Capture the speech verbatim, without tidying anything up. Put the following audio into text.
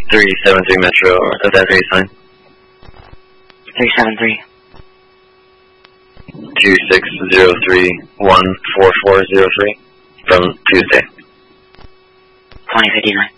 three seven three Metro, is that three sign? three seven three. two six zero three one four four zero three from Tuesday. twenty fifty-nine.